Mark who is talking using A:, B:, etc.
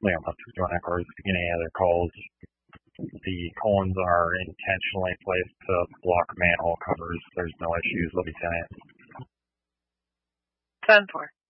A: unless we're doing echoes, beginning of their calls, the cones are intentionally placed to block manhole covers. There's no issues, Lieutenant.
B: 10-4.